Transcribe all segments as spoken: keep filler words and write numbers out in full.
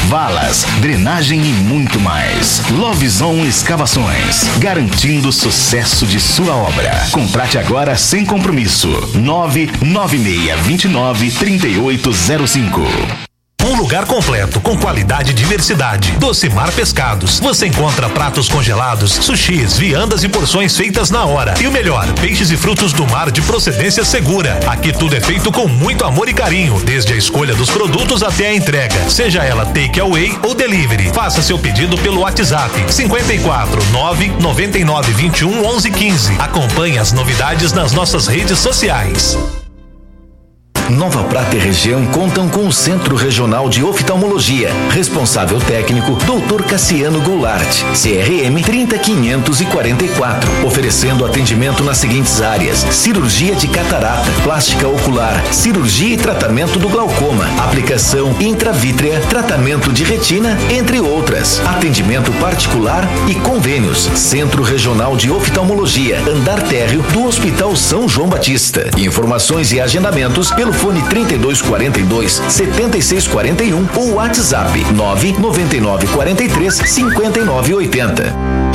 valas, drenagem e muito mais. Lovezon Escavações, garantindo o sucesso de sua obra. Contrate agora sem compromisso. nove nove seis dois nove, três oito zero cinco. Um lugar completo, com qualidade e diversidade. Docimar Pescados. Você encontra pratos congelados, sushis, viandas e porções feitas na hora. E o melhor, peixes e frutos do mar de procedência segura. Aqui tudo é feito com muito amor e carinho, desde a escolha dos produtos até a entrega, seja ela take away ou delivery. Faça seu pedido pelo WhatsApp cinquenta e quatro, nove noventa e nove, vinte e um, onze, quinze. Acompanhe as novidades nas nossas redes sociais. Nova Prata e região contam com o Centro Regional de Oftalmologia. Responsável técnico, doutor Cassiano Goulart, C R M trinta mil quinhentos e quarenta e quatro. Oferecendo atendimento nas seguintes áreas: cirurgia de catarata, plástica ocular, cirurgia e tratamento do glaucoma, aplicação intravítrea, tratamento de retina, entre outras. Atendimento particular e convênios. Centro Regional de Oftalmologia, andar térreo do Hospital São João Batista. Informações e agendamentos pelo fone trinta e dois quarenta e dois, setenta e seis quarenta e um ou WhatsApp nove noventa e nove quarenta e três, cinquenta e nove oitenta.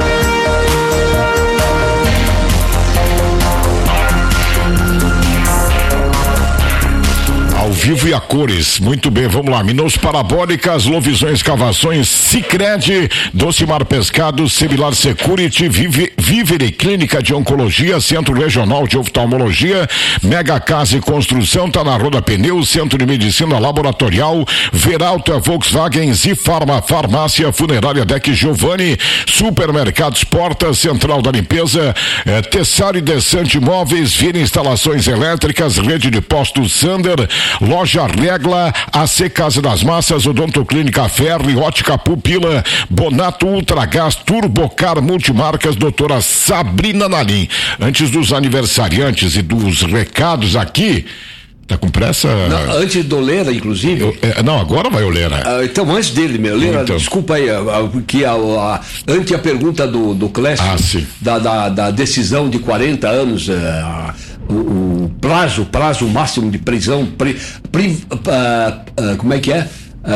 Ao vivo e a cores, muito bem, vamos lá. Minos Parabólicas, Lovezon Escavações, Sicredi, Docimar Pescados, Semilar Security, Vive, Vivere Clínica de Oncologia, Centro Regional de Oftalmologia, Mega Casa e Construção, tá na Roda Pneus, Centro de Medicina Laboratorial, Veralta, Volkswagen, Zifarma, Farmácia, Funerária Deck Giovanni, Supermercados Portas, Central da Limpeza, eh, Tessari Descante Imóveis, Vira Instalações Elétricas, Rede de Postos Sander, Loja Regla, A C Casa das Massas, Odontoclínica Ferri, Ótica Pupila, Bonato Ultragás, Turbocar Multimarcas, doutora Sabrina Nalim. Antes dos aniversariantes e dos recados aqui, tá com pressa? Não, antes do Leira, inclusive. Eu, é, não, agora vai o Leira. Ah, então, antes dele, meu. Leira, então. Desculpa aí, que a, a, antes a pergunta do, do Clécio, ah, sim. Da, da, da decisão de quarenta anos, a, o, o prazo, prazo máximo de prisão, pri, pri, uh, uh, como é que é? Uh,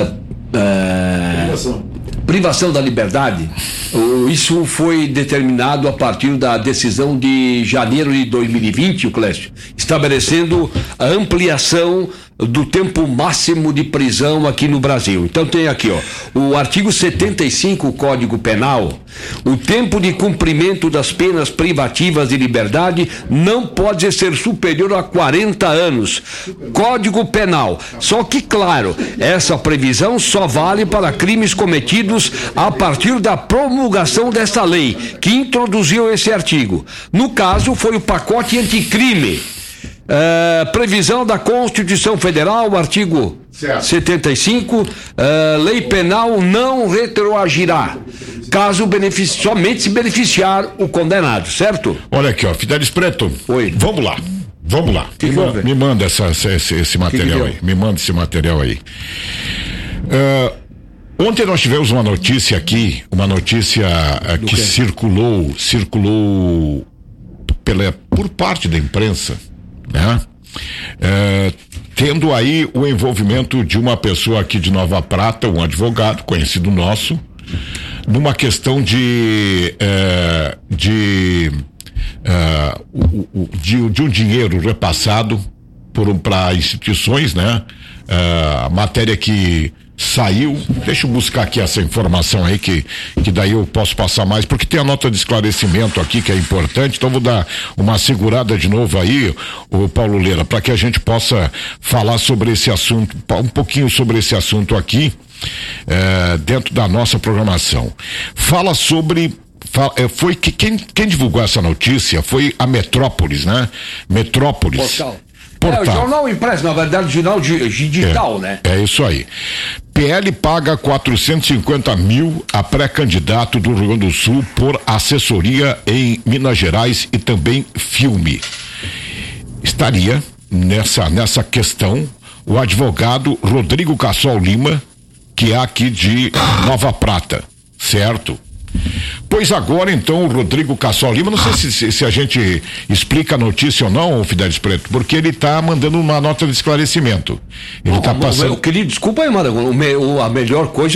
uh, privação. Privação da liberdade. Uh, isso foi determinado a partir da decisão de janeiro de dois mil e vinte, o Clécio, estabelecendo a ampliação do tempo máximo de prisão aqui no Brasil. Então tem aqui, ó, o artigo setenta e cinco, Código Penal. O tempo de cumprimento das penas privativas de liberdade não pode ser superior a quarenta anos. Código Penal. Só que, claro, essa previsão só vale para crimes cometidos a partir da promulgação desta lei, que introduziu esse artigo. No caso, foi o pacote anticrime. Uh, previsão da Constituição Federal, artigo certo. setenta e cinco, uh, lei penal não retroagirá, caso benefici- somente se beneficiar o condenado, certo? Olha aqui, ó, Fidelis Preto. Oi. Vamos lá, vamos lá. Que me, que ma- me manda essa, esse, esse material que que aí, me manda esse material aí. Uh, ontem nós tivemos uma notícia aqui, uma notícia uh, que circulou, circulou pela, por parte da imprensa, né? É, tendo aí o envolvimento de uma pessoa aqui de Nova Prata, um advogado conhecido nosso, numa questão de é, de, é, o, o, de de um dinheiro repassado por um, para instituições, né? É, a matéria que saiu, deixa eu buscar aqui essa informação aí que, que daí eu posso passar mais, porque tem a nota de esclarecimento aqui que é importante, então vou dar uma segurada de novo aí, o Paulo Leira, para que a gente possa falar sobre esse assunto, um pouquinho sobre esse assunto aqui, é, dentro da nossa programação. Fala sobre Fala, foi que quem, quem divulgou essa notícia foi a Metrópolis, né? Metrópolis. Portal. Portal. É, o jornal impresso, na verdade, jornal digital, é, né? É isso aí. P L paga quatrocentos e cinquenta mil a pré-candidato do Rio Grande do Sul por assessoria em Minas Gerais e também filme. Estaria nessa, nessa questão o advogado Rodrigo Cassol Lima, que é aqui de Nova Prata, certo? Pois agora, então, o Rodrigo Cassol Lima, não sei se, se, se a gente explica a notícia ou não, Fidelis Preto, porque ele está mandando uma nota de esclarecimento. Ele está passando. Meu querido, desculpa aí, mano, a melhor coisa